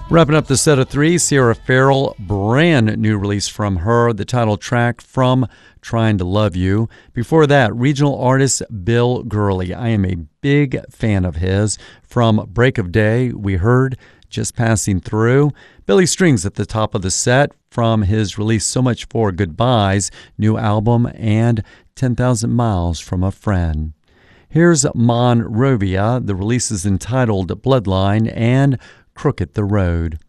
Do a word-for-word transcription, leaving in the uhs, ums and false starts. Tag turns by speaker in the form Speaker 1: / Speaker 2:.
Speaker 1: Wrapping up the set of three, Sierra Farrell, brand new release from her, the title track from Trying to Love You. Before that, regional artist Bill Gurley. I am a big fan of his. From Break of Day, we heard Just Passing Through. Billy Strings at the top of the set from his release So Much for Goodbyes new album, and ten thousand miles from a Friend. Here's Monrovia. The release is entitled Bloodline and Crooked the Road.